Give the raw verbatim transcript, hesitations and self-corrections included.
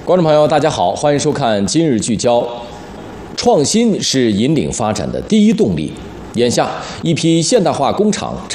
观众朋友，大家好，欢迎收看《今日聚焦》。创新是引领发展的第一动力。眼下，一批现代化工厂